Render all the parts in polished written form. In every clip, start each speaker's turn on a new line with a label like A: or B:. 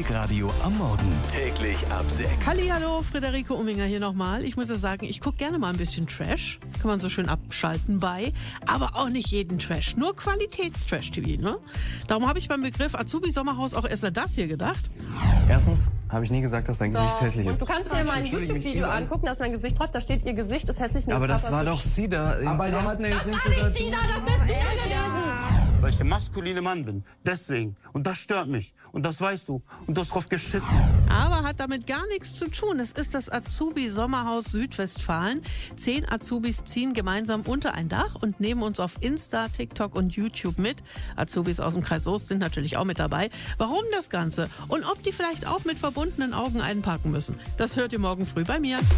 A: Hellwegradio am Morgen. Täglich ab 6.
B: Hallihallo, Friederike Umminger hier nochmal. Ich muss ja sagen, ich gucke gerne mal ein bisschen Trash. Kann man so schön abschalten bei. Aber auch nicht jeden Trash. Nur Qualitätstrash-TV, ne? Darum habe ich beim Begriff Azubi-Sommerhaus auch erst an das hier gedacht.
C: Erstens habe ich nie gesagt, dass dein Gesicht hässlich ist.
D: Du kannst dir mal ein YouTube-Video angucken, da ist mein Gesicht drauf, da steht, ihr Gesicht ist hässlich.
C: Aber das war doch sie da.
D: Aber das war nicht sie da, das bist du ja gewesen.
E: Weil ich der maskuline Mann bin. Deswegen. Und das stört mich. Und das weißt du. Und du hast drauf geschissen.
B: Aber hat damit gar nichts zu tun. Es ist das Azubi-Sommerhaus Südwestfalen. 10 Azubis ziehen gemeinsam unter ein Dach und nehmen uns auf Insta, TikTok und YouTube mit. Azubis aus dem Kreis Soest sind natürlich auch mit dabei. Warum das Ganze? Und ob die vielleicht auch mit verbundenen Augen einparken müssen? Das hört ihr morgen früh bei mir.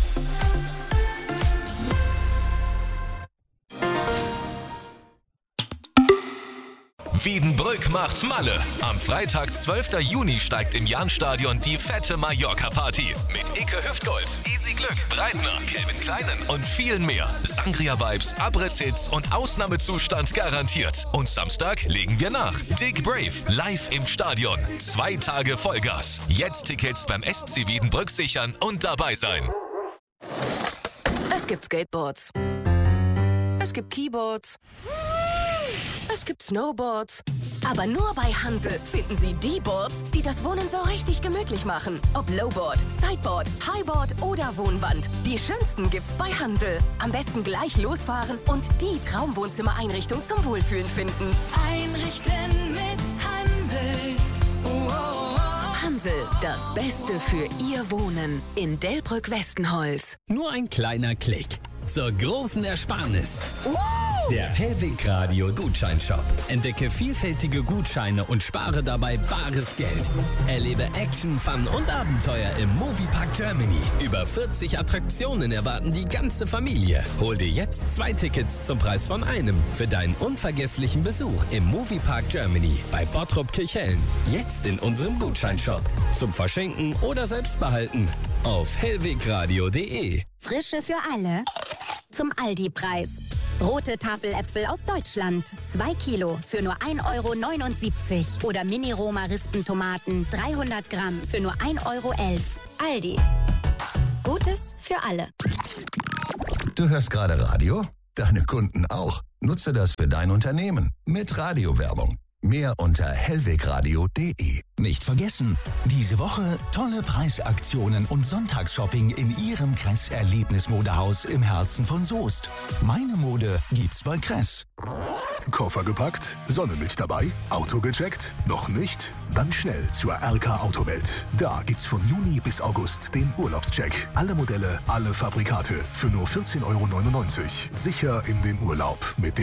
F: Wiedenbrück macht Malle. Am Freitag, 12. Juni, steigt im Jahnstadion die fette Mallorca-Party. Mit Icke Hüftgold, Easy Glück, Breitner, Calvin Kleinen und vielen mehr. Sangria-Vibes, Abriss-Hits und Ausnahmezustand garantiert. Und Samstag legen wir nach. Dick Brave, live im Stadion. 2 Tage Vollgas. Jetzt Tickets beim SC Wiedenbrück sichern und dabei sein.
G: Es gibt Skateboards. Es gibt Keyboards. Es gibt Snowboards. Aber nur bei Hansel finden Sie die Boards, die das Wohnen so richtig gemütlich machen. Ob Lowboard, Sideboard, Highboard oder Wohnwand. Die schönsten gibt's bei Hansel. Am besten gleich losfahren und die Traumwohnzimmereinrichtung zum Wohlfühlen finden.
H: Einrichten mit Hansel.
G: Hansel, das Beste für Ihr Wohnen. In Delbrück-Westenholz.
I: Nur ein kleiner Klick zur großen Ersparnis. Der Hellwegradio Gutscheinshop. Entdecke vielfältige Gutscheine und spare dabei bares Geld. Erlebe Action, Fun und Abenteuer im Moviepark Germany. Über 40 Attraktionen erwarten die ganze Familie. Hol dir jetzt 2 Tickets zum Preis von einem für deinen unvergesslichen Besuch im Moviepark Germany bei Bottrop Kirchhellen. Jetzt in unserem Gutscheinshop. Zum Verschenken oder selbst behalten. Auf hellwegradio.de.
J: Frische für alle. Zum Aldi-Preis. Rote Tafeläpfel aus Deutschland. 2 Kilo für nur 1,79 €. Oder Mini-Roma-Rispentomaten 300 Gramm für nur 1,11 €. Aldi. Gutes für alle.
A: Du hörst gerade Radio? Deine Kunden auch. Nutze das für dein Unternehmen. Mit Radiowerbung. Mehr unter hellwegradio.de. Nicht vergessen, diese Woche tolle Preisaktionen und Sonntagsshopping in Ihrem Kress-Erlebnismodehaus im Herzen von Soest. Meine Mode gibt's bei Kress.
K: Koffer gepackt? Sonnenmilch dabei? Auto gecheckt? Noch nicht? Dann schnell zur RK Autowelt. Da gibt's von Juni bis August den Urlaubscheck. Alle Modelle, alle Fabrikate für nur 14,99 €. Sicher in den Urlaub mit dem